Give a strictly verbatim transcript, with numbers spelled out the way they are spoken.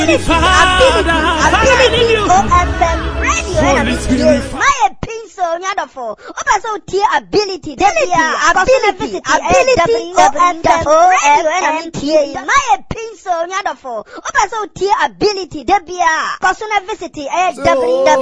ability, ability, O F M radio. My pencil, wonderful. Open so tier ability, ability, ability, ability, O F M radio. My pencil, wonderful. Open so tier ability, Debia, personal visit, W.